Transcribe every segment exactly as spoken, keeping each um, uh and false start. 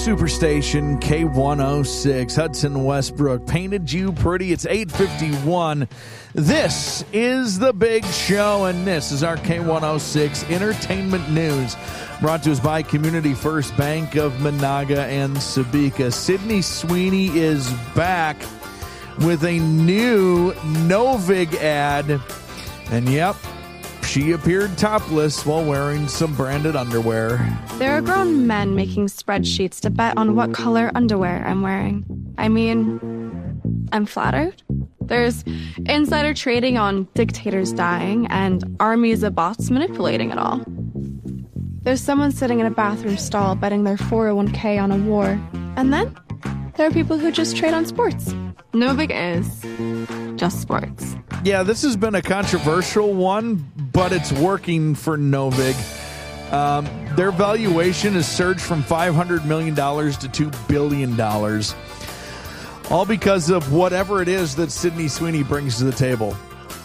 Superstation K one oh six, Hudson Westbrook, painted you pretty. It's eight fifty-one. This is the big show, and this is our K one oh six Entertainment News, brought to us by Community First Bank of Monaga and Sebeka. Sydney Sweeney is back with a new Novig ad, and yep, she appeared topless while wearing some branded underwear. There are grown men making spreadsheets to bet on what color underwear I'm wearing. I mean, I'm flattered. There's insider trading on dictators dying and armies of bots manipulating it all. There's someone sitting in a bathroom stall betting their four oh one k on a war. And then there are people who just trade on sports. Novig is just sports. Yeah, this has been a controversial one, but it's working for Novig. Um, their valuation has surged from five hundred million dollars to two billion dollars. All because of whatever it is that Sydney Sweeney brings to the table.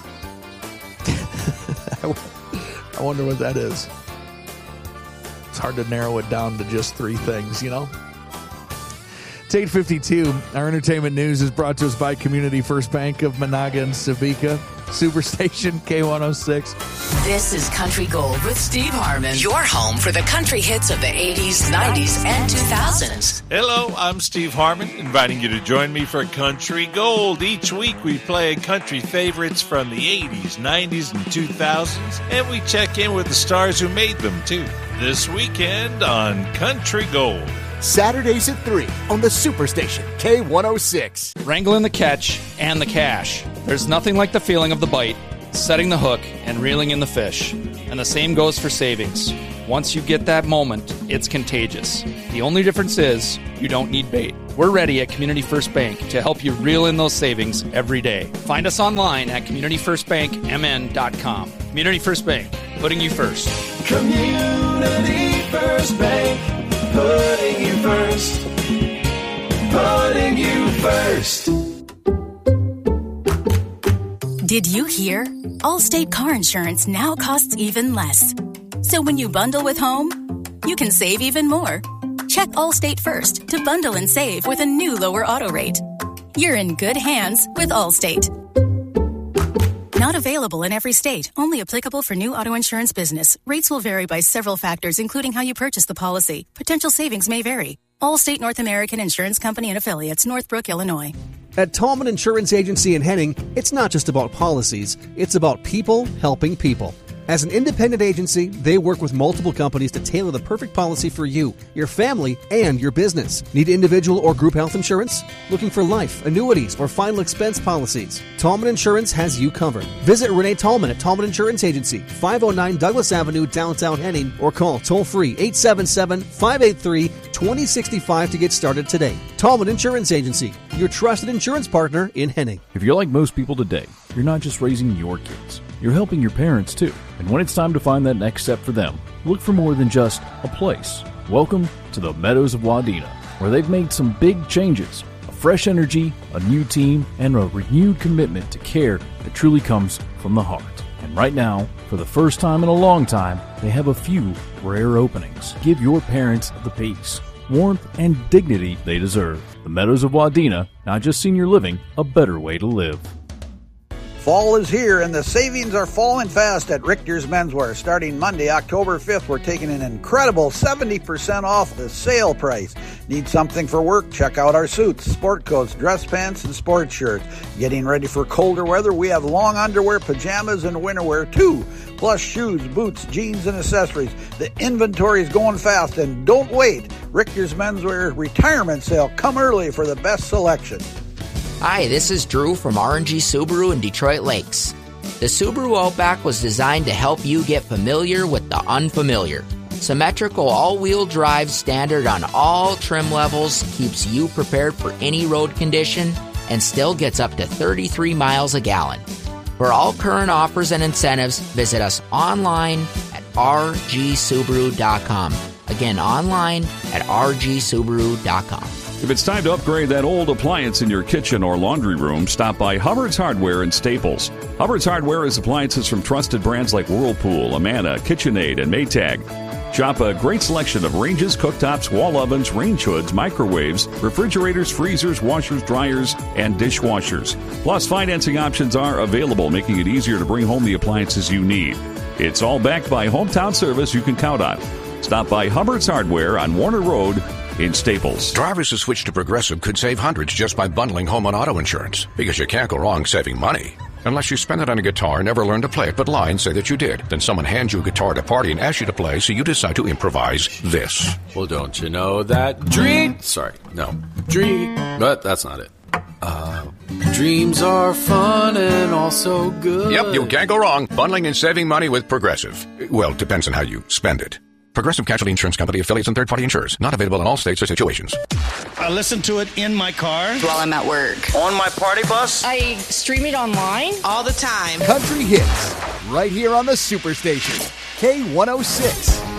I wonder what that is. It's hard to narrow it down to just three things, you know? It's eight fifty-two. Our entertainment news is brought to us by Community First Bank of Monaga and Sebeka. Superstation K one oh six. This is Country Gold with Steve Harmon, your home for the country hits of the eighties, nineties, and two thousands. Hello, I'm Steve Harmon, inviting you to join me for Country Gold. Each week we play country favorites from the eighties, nineties, and two thousands, and we check in with the stars who made them, too. This weekend on Country Gold. Saturdays at three on the Superstation K one oh six. Wrangling the catch and the cash. There's nothing like the feeling of the bite, setting the hook, and reeling in the fish. And the same goes for savings. Once you get that moment, it's contagious. The only difference is you don't need bait. We're ready at Community First Bank to help you reel in those savings every day. Find us online at community first bank m n dot com. Community First Bank, putting you first. Community First Bank. Putting you first. Putting you first. Did you hear? Allstate car insurance now costs even less. So when you bundle with home, you can save even more. Check Allstate first to bundle and save with a new lower auto rate. You're in good hands with Allstate. Not available in every state. Only applicable for new auto insurance business. Rates will vary by several factors, including how you purchase the policy. Potential savings may vary. Allstate North American Insurance Company and Affiliates, Northbrook, Illinois. At Tallman Insurance Agency in Henning, it's not just about policies. It's about people helping people. As an independent agency, they work with multiple companies to tailor the perfect policy for you, your family, and your business. Need individual or group health insurance? Looking for life, annuities, or final expense policies? Tallman Insurance has you covered. Visit Renee Tallman at Tallman Insurance Agency, five oh nine Douglas Avenue, downtown Henning, or call toll-free eight seven seven, five eight three, two oh six five to get started today. Tallman Insurance Agency, your trusted insurance partner in Henning. If you're like most people today, you're not just raising your kids. You're helping your parents, too. And when it's time to find that next step for them, look for more than just a place. Welcome to the Meadows of Wadena, where they've made some big changes. A fresh energy, a new team, and a renewed commitment to care that truly comes from the heart. And right now, for the first time in a long time, they have a few rare openings. Give your parents the peace, warmth, and dignity they deserve. The Meadows of Wadena, not just senior living, a better way to live. Fall is here, and the savings are falling fast at Richter's Menswear. Starting Monday, October fifth, we're taking an incredible seventy percent off the sale price. Need something for work? Check out our suits, sport coats, dress pants, and sports shirts. Getting ready for colder weather? We have long underwear, pajamas, and winterwear, too. Plus shoes, boots, jeans, and accessories. The inventory is going fast, and don't wait. Richter's Menswear Retirement Sale. Come early for the best selection. Hi, this is Drew from R and G Subaru in Detroit Lakes. The Subaru Outback was designed to help you get familiar with the unfamiliar. Symmetrical all-wheel drive standard on all trim levels keeps you prepared for any road condition and still gets up to thirty-three miles a gallon. For all current offers and incentives, visit us online at r g subaru dot com. Again, online at r g subaru dot com. If it's time to upgrade that old appliance in your kitchen or laundry room, stop by Hubbard's Hardware in Staples. Hubbard's Hardware is appliances from trusted brands like Whirlpool, Amana, KitchenAid, and Maytag. Shop a great selection of ranges, cooktops, wall ovens, range hoods, microwaves, refrigerators, freezers, washers, dryers, and dishwashers. Plus, financing options are available, making it easier to bring home the appliances you need. It's all backed by hometown service you can count on. Stop by Hubbard's Hardware on Warner Road in Staples. Drivers who switch to Progressive could save hundreds just by bundling home and auto insurance, because you can't go wrong saving money. Unless you spend it on a guitar and never learn to play it, but lie and say that you did. Then someone hands you a guitar at a party and asks you to play, so you decide to improvise this. Well, don't you know that dream... Sorry, no. Dream... But that's not it. Uh, dreams are fun and also good. Yep, you can't go wrong bundling and saving money with Progressive. Well, depends on how you spend it. Progressive Casualty Insurance Company, affiliates, and third-party insurers. Not available in all states or situations. I listen to it in my car. While I'm at work. On my party bus. I stream it online. All the time. Country hits. Right here on the Superstation. K one oh six.